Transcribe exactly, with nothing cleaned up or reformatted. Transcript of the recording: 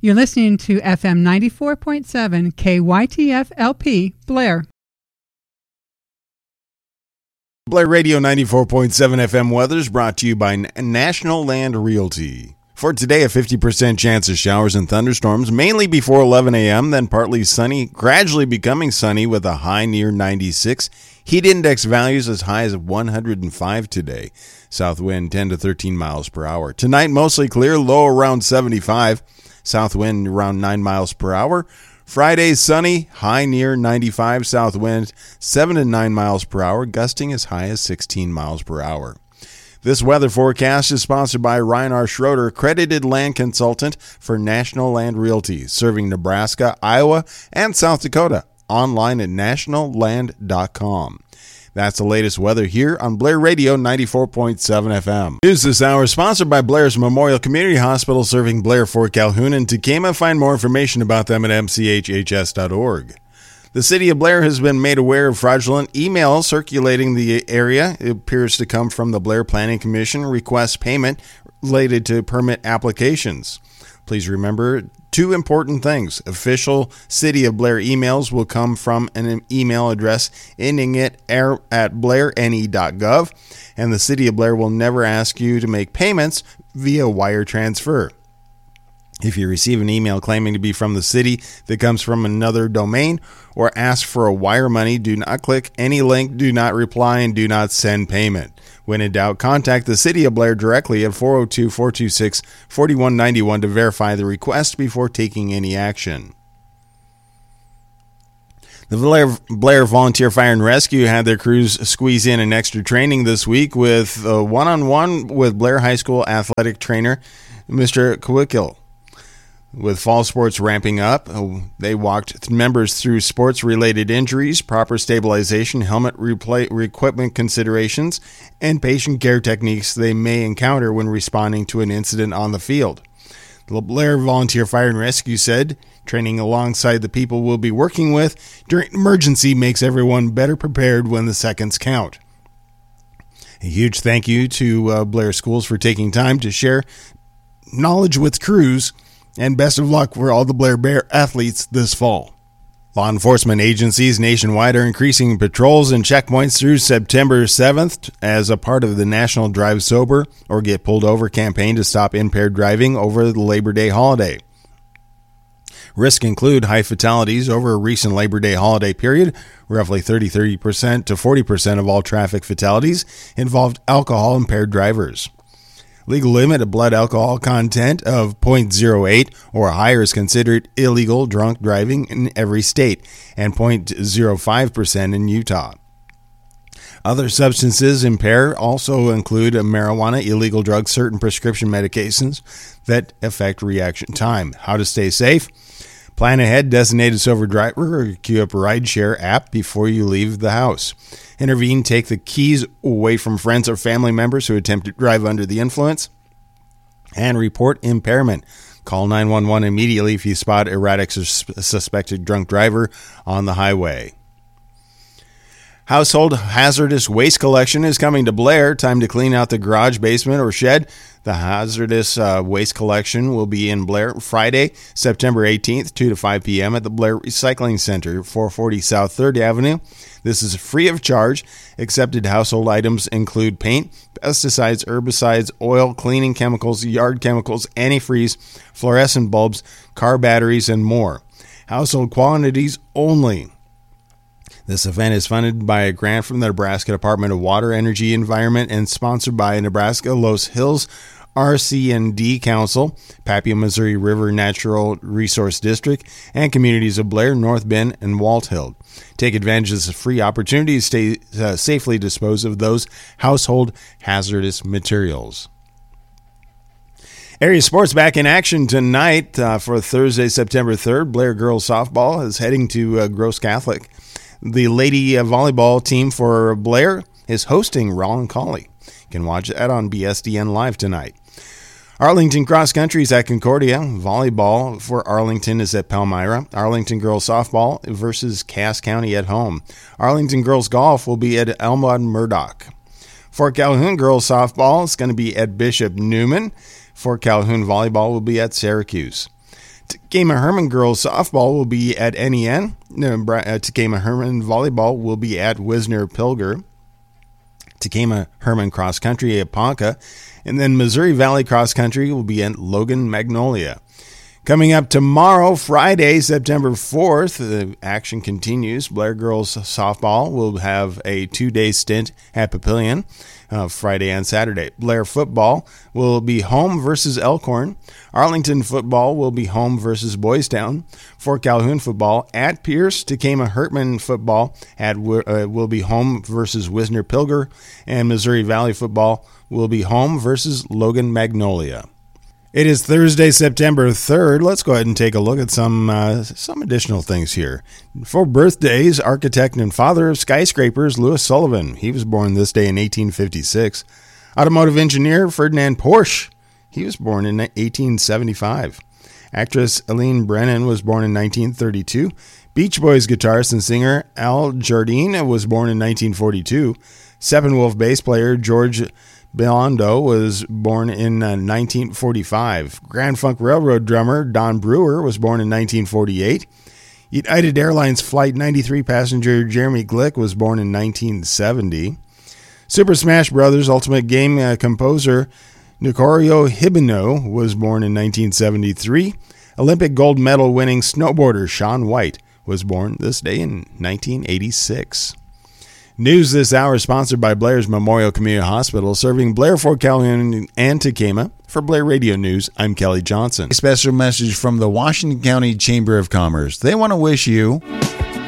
You're listening to F M ninety-four point seven K Y T F L P, Blair. Blair Radio ninety-four point seven F M weather is brought to you by National Land Realty. For today, a fifty percent chance of showers and thunderstorms, mainly before eleven a.m., then partly sunny, gradually becoming sunny with a high near ninety-six. Heat index values as high as one hundred five today. South wind ten to thirteen miles per hour. Tonight, mostly clear, low around seventy-five. South wind around nine miles per hour. Friday, sunny, high near ninety-five. South wind seven to nine miles per hour, gusting as high as sixteen miles per hour. This weather forecast is sponsored by Ryan R. Schroeder, accredited land consultant for National Land Realty, serving Nebraska, Iowa, and South Dakota. Online at national land dot com. That's the latest weather here on Blair Radio ninety-four point seven F M. News this hour is sponsored by Blair's Memorial Community Hospital, serving Blair, Fort Calhoun, and Tekamah. Find more information about them at m c h h s dot org. The city of Blair has been made aware of fraudulent emails circulating the area. It appears to come from the Blair Planning Commission, requests payment related to permit applications. Please remember two important things. Official City of Blair emails will come from an email address ending it at blair n e dot gov, and the City of Blair will never ask you to make payments via wire transfer. If you receive an email claiming to be from the city that comes from another domain or asks for a wire money, do not click any link, do not reply, and do not send payment. When in doubt, contact the City of Blair directly at four oh two, four two six, four one nine one to verify the request before taking any action. The Blair, Blair Volunteer Fire and Rescue had their crews squeeze in an extra training this week with a one-on-one with Blair High School athletic trainer, Mister Kowickill. With fall sports ramping up, they walked members through sports-related injuries, proper stabilization, helmet replay, equipment considerations, and patient care techniques they may encounter when responding to an incident on the field. The Blair Volunteer Fire and Rescue said, training alongside the people we'll be working with during an emergency makes everyone better prepared when the seconds count. A huge thank you to uh, Blair Schools for taking time to share knowledge with crews, and best of luck for all the Blair Bear athletes this fall. Law enforcement agencies nationwide are increasing patrols and checkpoints through September seventh as a part of the National Drive Sober or Get Pulled Over campaign to stop impaired driving over the Labor Day holiday. Risks include high fatalities over a recent Labor Day holiday period. Roughly thirty percent to forty percent of all traffic fatalities involved alcohol-impaired drivers. Legal limit of blood alcohol content of zero point zero eight or higher is considered illegal drunk driving in every state, and zero point zero five percent in Utah. Other substances impair also include marijuana, illegal drugs, certain prescription medications that affect reaction time. How to stay safe? Plan ahead, designated sober driver, or queue up a rideshare app before you leave the house. Intervene, take the keys away from friends or family members who attempt to drive under the influence. And report impairment. Call nine one one immediately if you spot erratic or suspected drunk driver on the highway. Household hazardous waste collection is coming to Blair. Time to clean out the garage, basement, or shed. The hazardous uh, waste collection will be in Blair Friday, September eighteenth, two to five p.m. at the Blair Recycling Center, four forty South third Avenue. This is free of charge. Accepted household items include paint, pesticides, herbicides, oil, cleaning chemicals, yard chemicals, antifreeze, fluorescent bulbs, car batteries, and more. Household quantities only. This event is funded by a grant from the Nebraska Department of Water, Energy, Environment, and sponsored by Nebraska Los Hills R C and D Council, Papio, Missouri River Natural Resource District, and communities of Blair, North Bend, and Walthill. Take advantage of this free opportunity to stay, uh, safely dispose of those household hazardous materials. Area sports back in action tonight uh, for Thursday, September third. Blair girls softball is heading to uh, Gross Catholic. The lady uh, volleyball team for Blair is hosting Rollin Collie. You can watch that on B S D N Live tonight. Arlington Cross Country is at Concordia. Volleyball for Arlington is at Palmyra. Arlington Girls Softball versus Cass County at home. Arlington Girls Golf will be at Elmwood Murdoch. Fort Calhoun Girls Softball is going to be at Bishop Newman. Fort Calhoun Volleyball will be at Syracuse. Takema Herman girls softball will be at N E N. Takema Herman volleyball will be at Wisner Pilger. Takema Herman cross country at Ponca. And then Missouri Valley cross country will be at Logan Magnolia. Coming up tomorrow, Friday, September fourth, the action continues. Blair girls softball will have a two-day stint at Papillion, uh, Friday and Saturday. Blair football will be home versus Elkhorn. Arlington football will be home versus Boys Town. Fort Calhoun football at Pierce. Takema Herman football at uh, will be home versus Wisner Pilger. And Missouri Valley football will be home versus Logan Magnolia. It is Thursday, September third. Let's go ahead and take a look at some uh, some additional things here. For birthdays, architect and father of skyscrapers, Louis Sullivan. He was born this day in eighteen fifty-six. Automotive engineer, Ferdinand Porsche. He was born in eighteen seventy-five. Actress Eileen Brennan was born in nineteen thirty-two. Beach Boys guitarist and singer Al Jardine was born in nineteen forty-two. Steppenwolf bass player George Biondo was born in uh, nineteen forty-five. Grand Funk Railroad drummer Don Brewer was born in nineteen forty-eight. United Airlines Flight ninety-three passenger Jeremy Glick was born in nineteen seventy. Super Smash Bros. Ultimate Game uh, composer Nicorio Hibino was born in nineteen seventy-three. Olympic gold medal winning snowboarder Shaun White was born this day in nineteen eighty-six. News this hour is sponsored by Blair's Memorial Community Hospital, serving Blair, Fort Calhoun, and Takema. For Blair Radio News, I'm Kelly Johnson. A special message from the Washington County Chamber of Commerce. They want to wish you